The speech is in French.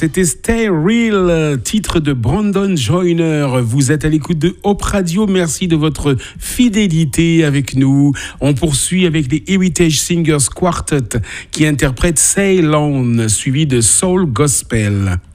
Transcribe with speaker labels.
Speaker 1: C'était Stay Real, titre de Brandon Joyner. Vous êtes à l'écoute de Hope Radio. Merci de votre fidélité avec nous. On poursuit avec les Heritage Singers Quartet qui interprètent Ceylon, suivi de Soul Gospel.